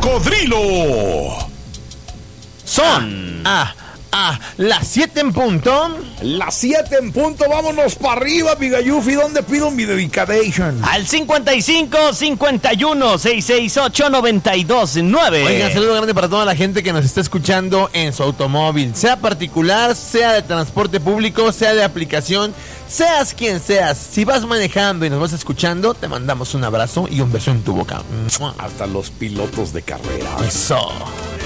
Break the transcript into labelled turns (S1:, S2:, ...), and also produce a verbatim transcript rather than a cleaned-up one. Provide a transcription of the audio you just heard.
S1: Cocodrilo.
S2: Son...
S3: Ah, ah, las siete en punto.
S1: Las siete en punto, vámonos para arriba, mi Gayufi. ¿Dónde pido mi dedication?
S2: Al cincuenta y cinco, cincuenta y uno, seiscientos sesenta y ocho, noventa y dos, nueve.
S3: Oigan, saludo grande para toda la gente que nos está escuchando en su automóvil, sea particular, sea de transporte público, sea de aplicación, seas quien seas. Si vas manejando y nos vas escuchando, te mandamos un abrazo y un beso en tu boca.
S1: Hasta los pilotos de carrera.
S3: Eso.